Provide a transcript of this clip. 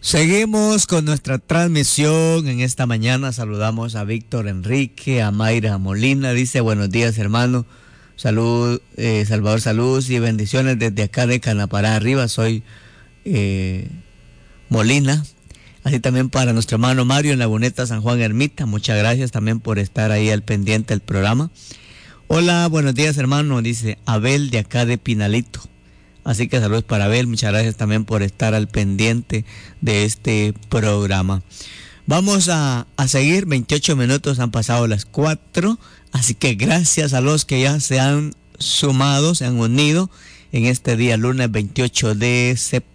Seguimos con nuestra transmisión en esta mañana. Saludamos a Víctor Enrique, a Mayra Molina. Dice, buenos días, hermano. Salud, Salvador, salud y bendiciones desde acá de Canapará arriba. Soy Molina. Así también para nuestro hermano Mario en Laguneta, San Juan Ermita. Muchas gracias también por estar ahí al pendiente del programa. Hola, buenos días, hermano. Dice Abel de acá de Pinalito. Así que saludos para Abel, muchas gracias también por estar al pendiente de este programa. Vamos a seguir, 28 minutos han pasado las 4, así que gracias a los que ya se han sumado, se han unido en este día lunes 28 de septiembre.